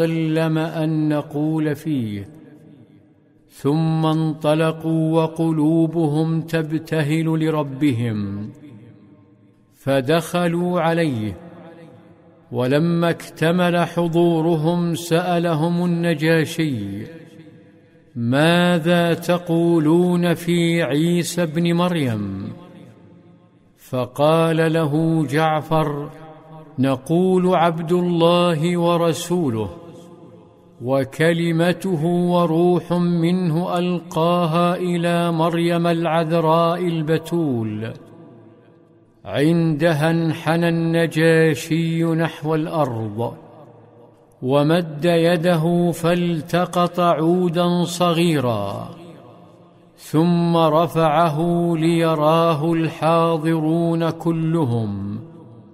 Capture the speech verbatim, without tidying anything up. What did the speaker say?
وسلم أن نقول فيه، ثم انطلقوا وقلوبهم تبتهل لربهم، فدخلوا عليه، ولما اكتمل حضورهم سألهم النجاشي: ماذا تقولون في عيسى ابن مريم؟ فقال له جعفر: نقول عبد الله ورسوله، وكلمته وروح منه ألقاها إلى مريم العذراء البتول. عندها انحنى النجاشي نحو الأرض، ومد يده فالتقط عودا صغيرا، ثم رفعه ليراه الحاضرون كلهم،